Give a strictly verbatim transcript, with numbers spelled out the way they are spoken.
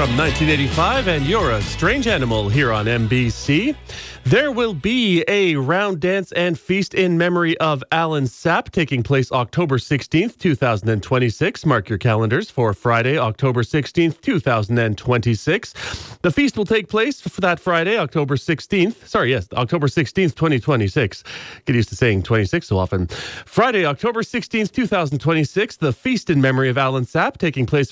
from nineteen eighty-five, and you're a strange animal here on M B C. There will be a round dance and feast in memory of Alan Sapp taking place October sixteenth, twenty twenty-six. Mark your calendars for Friday, October sixteenth, twenty twenty-six. The feast will take place for that Friday, October sixteenth. Sorry, yes, October sixteenth, twenty twenty-six. Get used to saying twenty-six so often. Friday, October sixteenth, twenty twenty-six. The feast in memory of Alan Sapp taking place